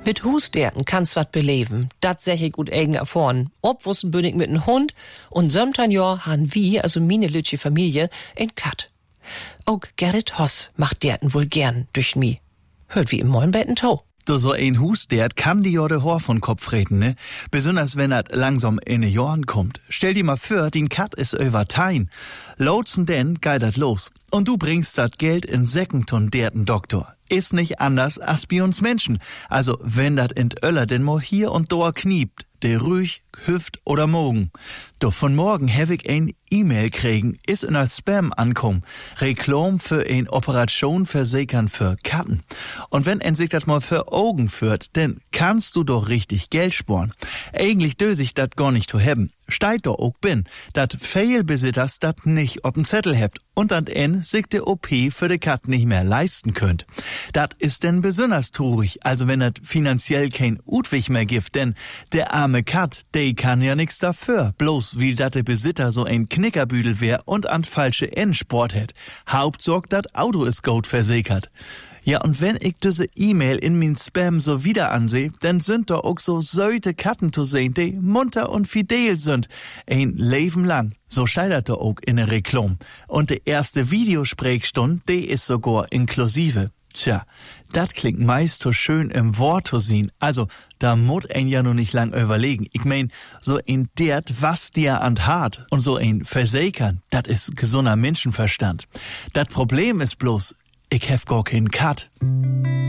Mit Husderten kann's wat beleven. Dat sech ich gut eigen erfahren. Obwussen bin ich mit n Hund und sömtern Jahr han wie, also meine lütsche Familie, ein Kat. Auch Gerrit Hoss macht derten wohl gern durch mi. Hört wie im Molnbetten Tau. Du so ein Husdert kann die Jorde Hor von Kopf reden, ne? Besonders wenn er langsam in die Jahren kommt. Stell dir mal vor, din Kat is über Tein. Lotsen denn geht dat los. Und du bringst dat Geld in Säcken ton derten Doktor. Ist nicht anders als bei uns Menschen. Also, wenn dat in Öller denn mo hier und da kniept, de ruhig, hüft oder mogen. Doch von morgen hab ich ein E-Mail kriegen, ist in als Spam ankommen. Reklam für ein Operation versichern für Katten. Und wenn en sich dat mal für Augen führt, denn kannst du doch richtig Geld sparen. Eigentlich dös ich dat gar nicht zu haben. Steigt doch auch bin, dat Fehlbesitters dat nicht ob'n Zettel hebt und an en sich de OP für de Kat nicht mehr leisten könnt. Dat ist denn besonders traurig, also wenn dat finanziell kein Utwig mehr gibt, denn der arme Kat, der kann ja nix dafür, bloß wie dat de Besitter so ein Knickerbüdel wär und an falsche Endsport hätt. Hauptsorg dat Auto is gut versichert. Ja, und wenn ich diese E-Mail in min Spam so wieder anseh, dann sind da auch so söte Katten zu sehen, die munter und fidel sind. Ein Leben lang. So steigt da auch in der Reklam. Und die erste Videosprechstunde, die ist sogar inklusive. Tja, dat klingt meist so schön im Wort zu sehen. Also, da muss ein ja nur nicht lang überlegen. Ich mein, so ein dert, was dir an hart und so ein Versichern, dat ist gesunder Menschenverstand. Dat Problem ist bloß, ich hef gar keinen Kat.